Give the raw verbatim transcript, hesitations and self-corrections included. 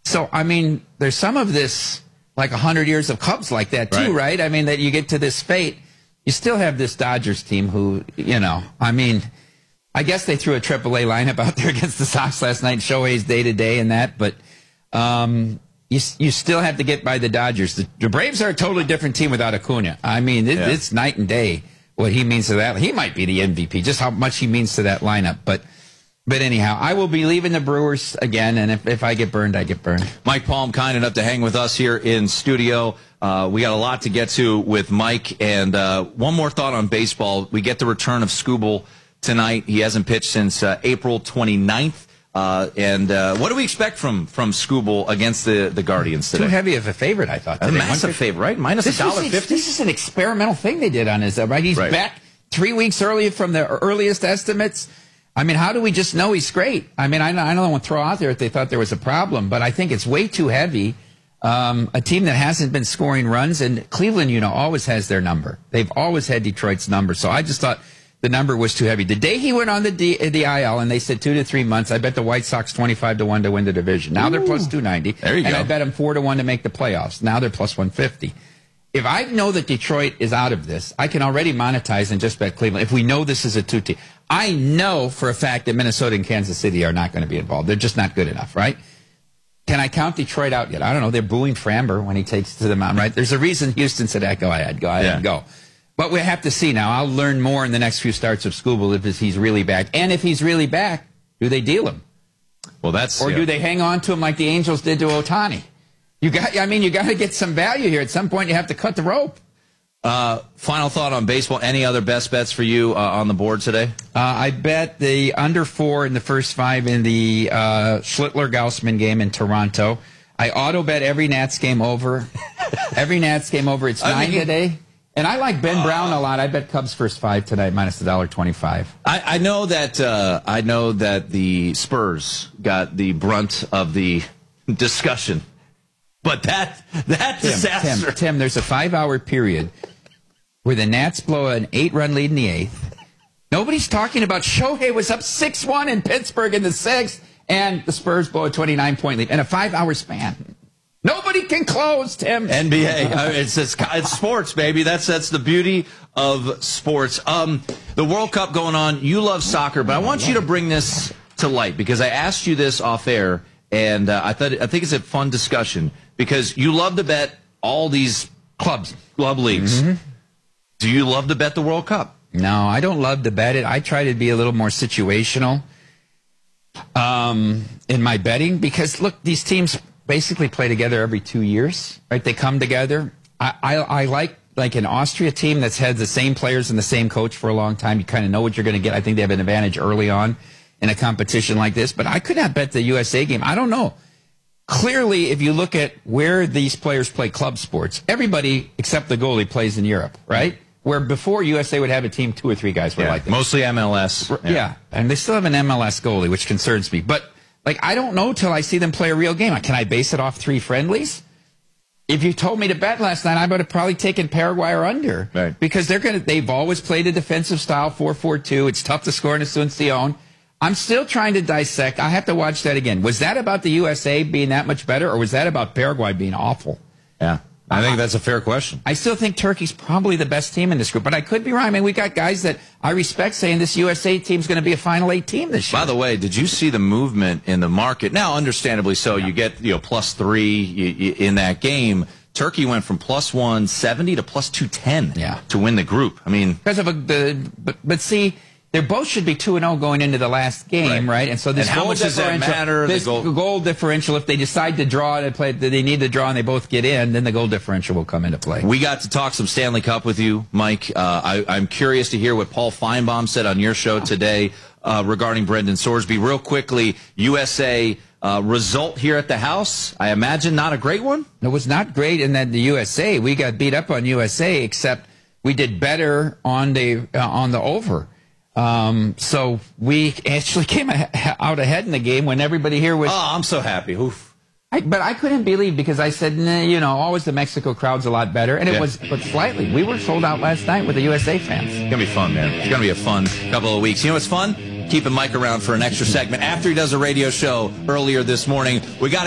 So, I mean, there's some of this, like one hundred years of Cubs like that, too, right. right? I mean, that you get to this fate. You still have this Dodgers team who, you know, I mean, I guess they threw a triple A lineup out there against the Sox last night, Shohei's day-to-day and that, but um, you you still have to get by the Dodgers. The, the Braves are a totally different team without Acuna. I mean, it, yeah. it's night and day what he means to that. He might be the M V P, just how much he means to that lineup, but... But anyhow, I will be leaving the Brewers again, and if, if I get burned, I get burned. Mike Palm, kind enough to hang with us here in studio. Uh, we got a lot to get to with Mike, and uh, one more thought on baseball. We get the return of Skubal tonight. He hasn't pitched since uh, April twenty-ninth. Uh, and uh, what do we expect from from Skubal against the, the Guardians today? Too heavy of a favorite, I thought. A massive favorite, right? Minus a dollar fifty. This is an experimental thing they did on his, right? He's right. back three weeks early from the earliest estimates. I mean, how do we just know he's great? I mean, I, I don't want to throw out there if they thought there was a problem, but I think it's way too heavy. Um, a team that hasn't been scoring runs, and Cleveland, you know, always has their number. They've always had Detroit's number. So I just thought the number was too heavy. The day he went on the D, the I L and they said two to three months, I bet the White Sox twenty-five to one to win the division. Now Ooh. They're plus two ninety. There you and go. I bet them four to one to make the playoffs. Now they're plus one fifty. If I know that Detroit is out of this, I can already monetize and just bet Cleveland. If we know this is a two-team, I know for a fact that Minnesota and Kansas City are not going to be involved. They're just not good enough, right? Can I count Detroit out yet? I don't know. They're booing Framber when he takes to the mound, right? There's a reason Houston said, "Go ahead, go ahead, yeah. and go." But we have to see now. I'll learn more in the next few starts of Skubal if he's really back. And if he's really back, do they deal him? Well, that's or yeah. do they hang on to him like the Angels did to Ohtani? You got. I mean, you got to get some value here. At some point, you have to cut the rope. Uh, final thought on baseball. Any other best bets for you uh, on the board today? Uh, I bet the under four in the first five in the uh, Schlittler-Gaussman game in Toronto. I auto bet every Nats game over. every Nats game over. It's nine I mean, today. And I like Ben uh, Brown a lot. I bet Cubs first five tonight minus a dollar twenty-five. I, I know that uh, I know that the Spurs got the brunt of the discussion. But that that Tim, disaster. Tim, Tim, there's a five-hour period where the Nats blow an eight-run lead in the eighth. Nobody's talking about Shohei was up six one in Pittsburgh in the sixth, and the Spurs blow a twenty-nine point lead in a five-hour span. Nobody can close, Tim. N B A, uh, it's, it's it's sports, baby. That's that's the beauty of sports. Um, the World Cup going on. You love soccer, but I want you to bring this to light because I asked you this off air, and uh, I thought I think it's a fun discussion. Because you love to bet all these clubs, club leagues. Mm-hmm. Do you love to bet the World Cup? No, I don't love to bet it. I try to be a little more situational um, in my betting because, look, these teams basically play together every two years, right? They come together. I, I, I like like an Austria team that's had the same players and the same coach for a long time. You kind of know what you're going to get. I think they have an advantage early on in a competition like this. But I could not bet the U S A game. I don't know. Clearly, if you look at where these players play club sports, everybody except the goalie plays in Europe, right? Where before U S A would have a team, two or three guys were yeah, like this. Mostly M L S. Yeah. yeah, and they still have an M L S goalie, which concerns me. But, like, I don't know till I see them play a real game. Can I base it off three friendlies? If you told me to bet last night, I would have probably taken Paraguay or under. Right. Because they're gonna, they've always played a defensive style, four four two. It's tough to score in Asuncion. I'm still trying to dissect. I have to watch that again. Was that about the U S A being that much better, or was that about Paraguay being awful? Yeah, I think that's a fair question. I still think Turkey's probably the best team in this group, but I could be wrong. I mean, we got guys that I respect saying this U S A team's going to be a Final Eight team this year. By the way, did you see the movement in the market? Now, understandably so, yeah. you get you know plus three you, you, in that game. Turkey went from plus one seventy to plus two ten yeah. to win the group. I mean, because of a the but, but see. They both should be two and oh going into the last game, right? right? And so this and how goal much does that matter? This goal? goal differential, if they decide to draw, they play, they need to draw, and they both get in, then the goal differential will come into play. We got to talk some Stanley Cup with you, Mike. Uh, I, I'm curious to hear what Paul Feinbaum said on your show today uh, regarding Brendan Sorsby. Real quickly, U S A uh, result here at the house. I imagine not a great one. It was not great in that the U S A we got beat up on U S A, except we did better on the uh, on the over. Um, so we actually came out ahead in the game when everybody here was. Oh, I'm so happy. Oof. I, but I couldn't believe because I said, nah, you know, always the Mexico crowd's a lot better. And it yeah. was, but slightly. We were sold out last night with the U S A fans. It's going to be fun, man. It's going to be a fun couple of weeks. You know what's fun? Keeping Mike around for an extra segment after he does a radio show earlier this morning. We got